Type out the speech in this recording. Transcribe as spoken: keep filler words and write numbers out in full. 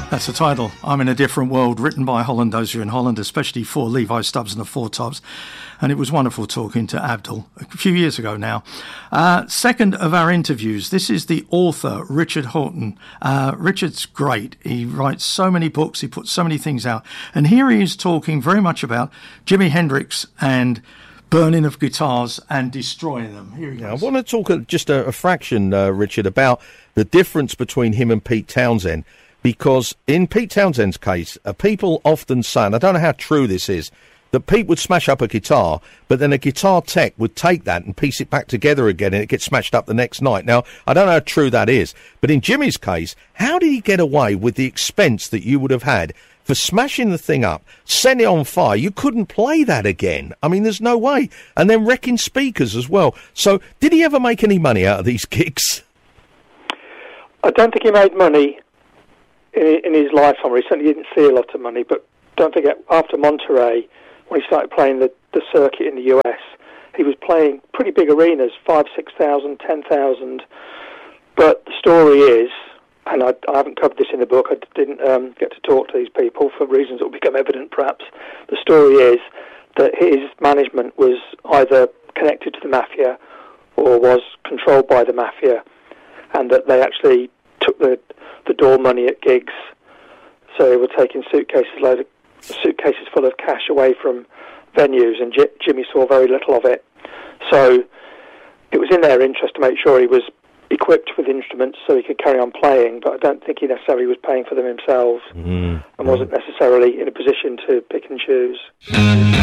That's the title, I'm in a Different World, written by Holland Dozier in Holland, especially for Levi Stubbs and the Four Tops. And it was wonderful talking to Abdul a few years ago now. Uh, second of our interviews, this is the author, Richard Horton. Uh, Richard's great. He writes so many books, he puts so many things out. And here he is talking very much about Jimi Hendrix and burning of guitars and destroying them. Here he goes. Yeah, I want to talk just a, a fraction, uh, Richard, about the difference between him and Pete Townshend. Because in Pete Townshend's case, uh, people often say, and I don't know how true this is, that Pete would smash up a guitar, but then a guitar tech would take that and piece it back together again, and it gets smashed up the next night. Now, I don't know how true that is, but in Jimmy's case, how did he get away with the expense that you would have had for smashing the thing up, setting it on fire? You couldn't play that again. I mean, there's no way. And then wrecking speakers as well. So, did he ever make any money out of these gigs? I don't think he made money in, in his lifetime. He certainly didn't see a lot of money, but don't forget, after Monterey, when he started playing the, the circuit in the U S, he was playing pretty big arenas, five, six thousand, ten thousand. But the story is, and I, I haven't covered this in the book, I didn't um, get to talk to these people for reasons that will become evident perhaps. The story is that his management was either connected to the mafia or was controlled by the mafia, and that they actually took the, the door money at gigs. So they were taking suitcases load of suitcases full of cash away from venues, and J- Jimmy saw very little of it. So it was in their interest to make sure he was equipped with instruments so he could carry on playing, but I don't think he necessarily was paying for them himself, mm. and wasn't necessarily in a position to pick and choose.